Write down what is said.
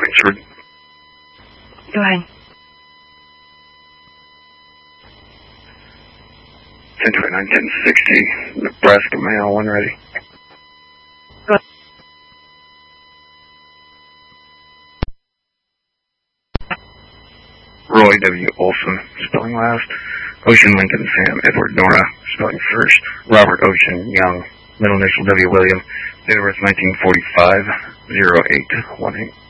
Wexford. Go ahead. 10/29/1060, Nebraska mail, when ready. Go ahead. Roy W. Olson, spelling last. Ocean Lincoln Sam Edward Nora, spelling first. Robert Ocean Young, middle initial W. William, date of birth 1945, 0818.